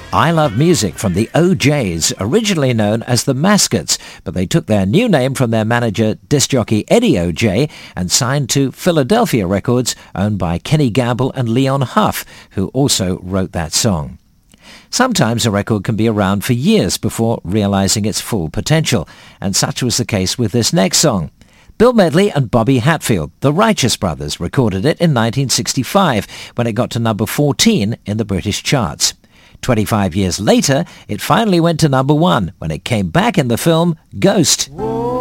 I Love Music from the O'Jays, originally known as the Mascots, but they took their new name from their manager, disc jockey Eddie O'Jay, and signed to Philadelphia Records, owned by Kenny Gamble and Leon Huff, who also wrote that song. Sometimes a record can be around for years before realizing its full potential, and such was the case with this next song. Bill Medley and Bobby Hatfield, the Righteous Brothers, recorded it in 1965 when it got to number 14 in the British charts. 25 years later, it finally went to number 1 when it came back in the film Ghost. Whoa.